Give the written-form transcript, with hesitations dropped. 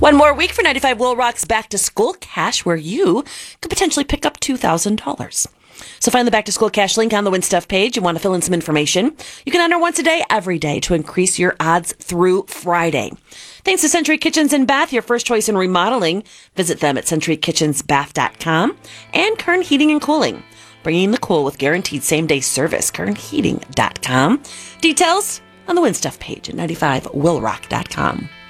One more week for 95 Will Rock's Back to School Cash, where you could potentially pick up $2,000. So find the Back to School Cash link on the Win Stuff page. You want to fill in some information. You can enter once a day, every day, to increase your odds through Friday. Thanks to Century Kitchens and Bath, your first choice in remodeling. Visit them at centurykitchensbath.com. And Kern Heating and Cooling, bringing the cool with guaranteed same-day service. KernHeating.com. Details on the Win Stuff page at 95willrock.com.